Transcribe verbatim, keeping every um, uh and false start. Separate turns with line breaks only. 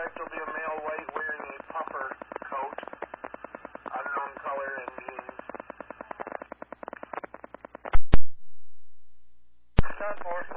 suspect will be a male white wearing a puffer coat, unknown color and jeans. ten four.